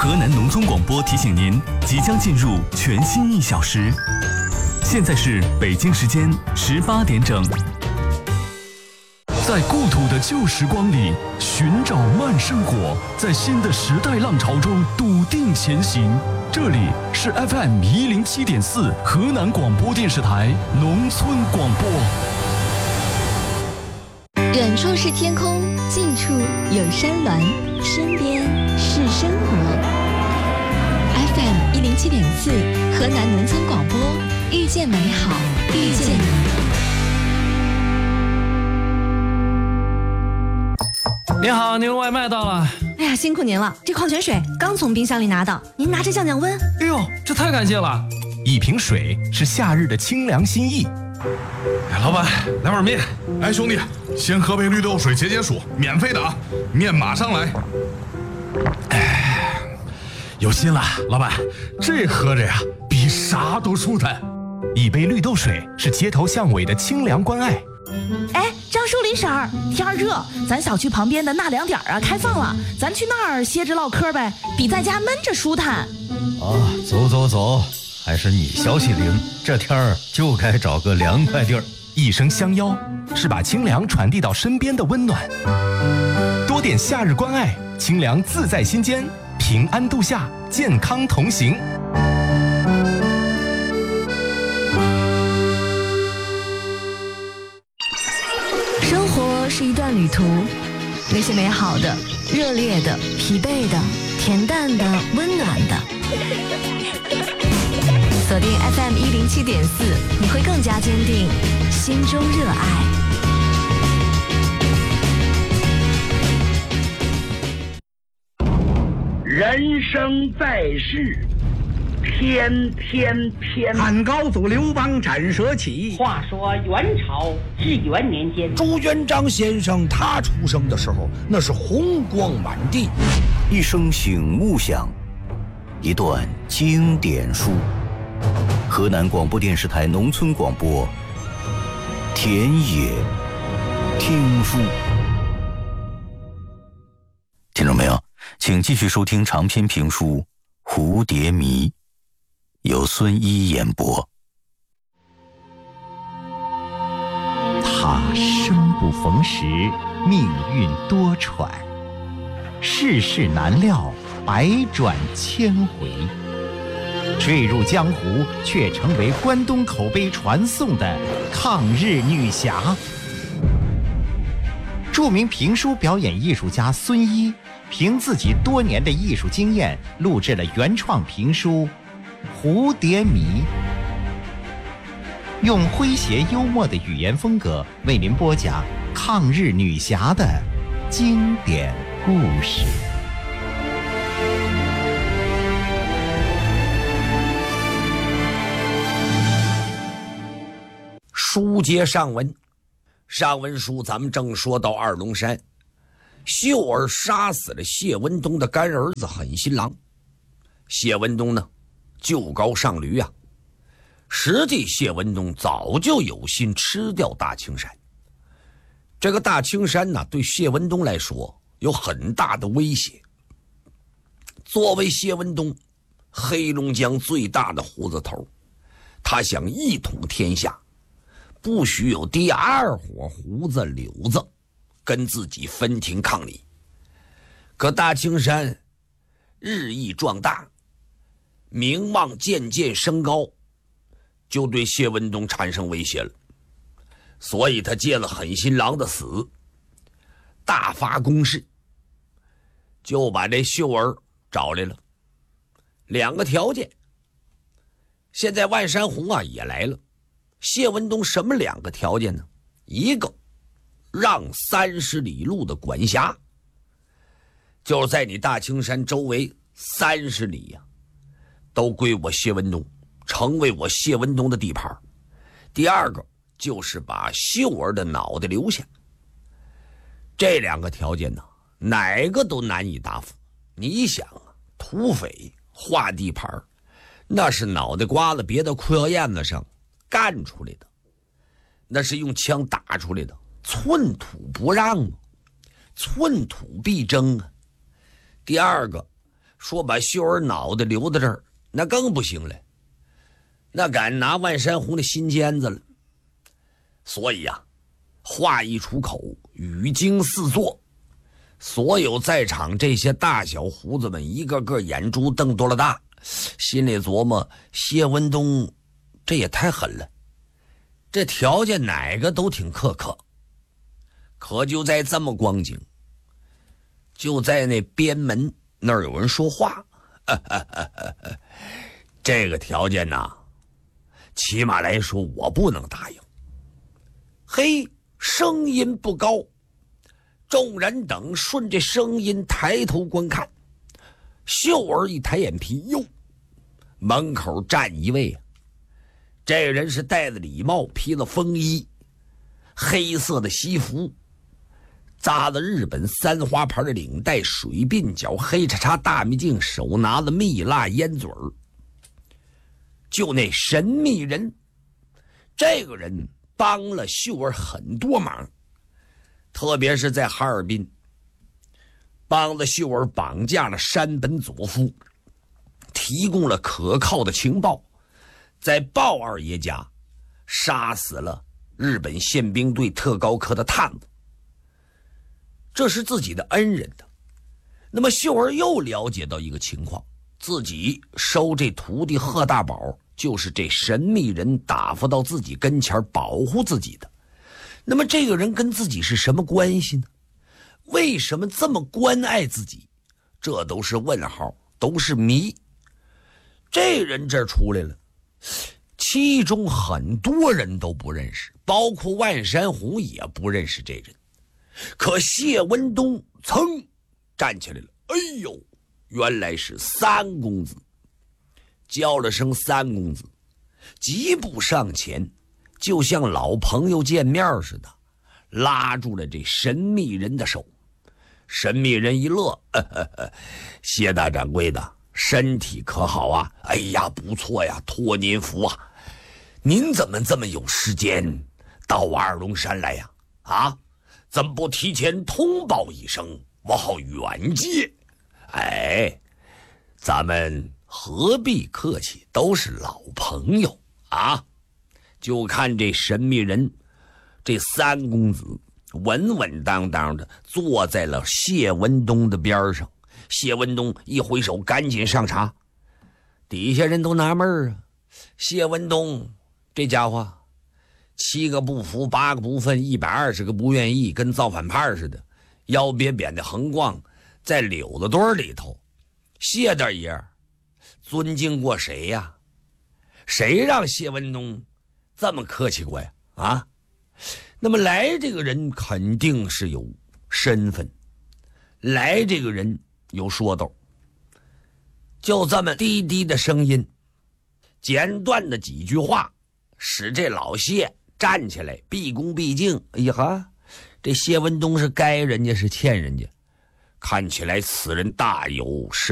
河南农村广播提醒您，即将进入全新1小时。现在是北京时间18点整。在故土的旧时光里寻找慢生活，在新的时代浪潮中笃定前行。这里是 FM107.4 河南广播电视台农村广播。 远处是天空，近处有山峦，身边是生活。FM107.4 河南农村广播，遇见美好，遇见你。 您好，您外卖到了。 哎呀，辛苦您了，这矿泉水刚从冰箱里拿到，您拿着降降温。 哎呦，这太感谢了！ 一瓶水是夏日的清凉心意。 哎，老板，来碗面。哎，兄弟，先喝杯绿豆水解解暑，免费的啊，面马上来。哎，有心了，老板，这喝着呀，比啥都舒坦。 一杯绿豆水是街头巷尾的清凉关爱。 哎，张淑李婶儿，天儿热，咱小区旁边的纳凉点啊开放了，咱去那儿歇着唠嗑呗，比在家闷着舒坦。 走走走，还是你消息灵，这天儿就该找个凉快地儿。 一声相邀，是把清凉传递到身边的温暖。多点夏日关爱，清凉自在心间，平安度夏，健康同行。 生活是一段旅途，那些美好的、热烈的、疲惫的、恬淡的、温暖的。锁定 FM107.4，你会更加坚定心中热爱。 人生在世，天天偏。 汉高祖刘邦斩蛇起。 话说元朝至元年间， 朱元璋先生他出生的时候，那是红光满地。 一声醒悟响，一段经典书。河南广播电视台农村广播，田野听书。听众朋友，请继续收听长篇评书《蝴蝶迷》，由孙一演播。 他生不逢时，命运多舛，世事难料，百转千回。坠入江湖，却成为关东口碑传颂的抗日女侠。著名评书表演艺术家孙一，凭自己多年的艺术经验，录制了原创评书《蝴蝶迷》，用诙谐幽默的语言风格为您播讲抗日女侠的经典故事。 书接上文，上文书咱们正说到二龙山，秀儿杀死了谢文东的干儿子狠心郎。谢文东呢，就高上驴啊。实际谢文东早就有心吃掉大青山。这个大青山呢，对谢文东来说有很大的威胁。作为谢文东黑龙江最大的胡子头，他想一统天下，不许有第二伙胡子柳子跟自己分庭抗礼。可大青山日益壮大，名望渐渐升高，就对谢文东产生威胁了。所以他借了狠心郎的死，大发攻势，就把这秀儿找来了。两个条件，现在万山红啊也来了。谢文东什么两个条件呢？一个，让30里路的管辖，就是在你大青山周围30里呀，都归我谢文东，成为我谢文东的地盘。第二个，就是把秀儿的脑袋留下。这两个条件呢，哪个都难以答复。你想啊，土匪划地盘，那是脑袋刮了别的裤腰燕子上干出来的，那是用枪打出来的，寸土不让啊，寸土必争啊。第二个， 说把秀儿脑袋留在这儿，那更不行了，那敢拿万山红的心尖子了。所以啊，话一出口，语惊四座，所有在场这些大小胡子们一个个眼珠瞪多了大，心里琢磨，谢文东这也太狠了，这条件哪个都挺苛刻。可就在这么光景，就在那边门那儿有人说话，这个条件呐，起码来说我不能答应。嘿，声音不高，众人等顺着声音抬头观看，秀儿一抬眼皮，哟，门口站一位啊，这人是戴着礼帽，披了风衣，黑色的西服，扎了日本三花牌的领带，水鬓角，黑叉叉大秘镜，手拿着蜜蜡烟嘴儿。就那神秘人，这个人帮了秀儿很多忙，特别是在哈尔滨，帮了秀儿绑架了山本佐夫，提供了可靠的情报，在鲍二爷家杀死了日本宪兵队特高科的探子，这是自己的恩人的。那么秀儿又了解到一个情况，自己收这徒弟贺大宝就是这神秘人打发到自己跟前保护自己的。那么这个人跟自己是什么关系呢？为什么这么关爱自己？这都是问号，都是谜。这人这儿出来了，其中很多人都不认识，包括万山红也不认识这人。可谢文东噌站起来了，哎呦，原来是三公子，叫了声三公子，疾步上前，就像老朋友见面似的，拉住了这神秘人的手。神秘人一乐，谢大掌柜的，身体可好啊？哎呀，不错呀，托您福啊！您怎么这么有时间到二龙山来呀？啊，怎么不提前通报一声，我好远接？哎，咱们何必客气，都是老朋友啊！就看这神秘人，这三公子稳稳当当的坐在了谢文东的边上。谢文东一挥手，赶紧上茶。底下人都纳闷啊，谢文东这家伙7个不服8个不忿120个不愿意，跟造反派似的，腰瘪瘪的横逛在柳子堆里头。谢大爷尊敬过谁呀？谁让谢文东这么客气过呀？啊，那么来这个人肯定是有身份，来这个人有说道。就这么低低的声音，简短的几句话，使这老谢站起来毕恭毕敬。哎呀哈，这谢文东是该人家是欠人家，看起来此人大有